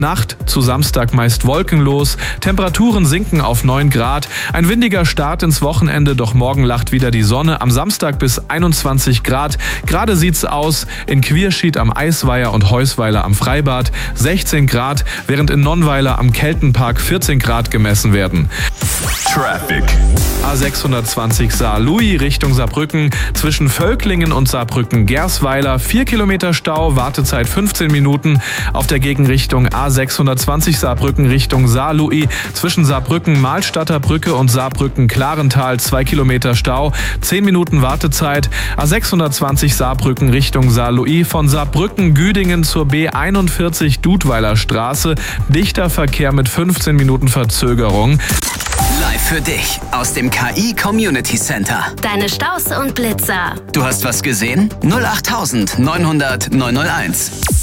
Nacht zu Samstag meist wolkenlos, Temperaturen sinken auf 9 Grad, ein windiger Start ins Wochenende, doch morgen lacht wieder die Sonne, am Samstag bis 21 Grad, gerade sieht's aus in Quierschied am Eisweiher und Heusweiler am Freibad 16 Grad, während in Nonnweiler am Keltenpark 14 Grad gemessen werden. Traffic. A620 Saar-Louis Richtung Saarbrücken, zwischen Völklingen und Saarbrücken-Gersweiler 4 Kilometer Stau, Wartezeit 15 Minuten. Auf der Gegenrichtung A620 Saarbrücken Richtung Saar-Louis, zwischen Saarbrücken-Mahlstadter Brücke und Saarbrücken-Klarental 2 Kilometer Stau, 10 Minuten Wartezeit. A620 Saarbrücken Richtung Saar-Louis, von Saarbrücken-Güdingen zur B41 Dudweiler Straße, dichter Verkehr mit 15 Minuten Verzögerung. Live für dich aus dem KI Community Center. Deine Staus und Blitzer. Du hast was gesehen? 08900 901.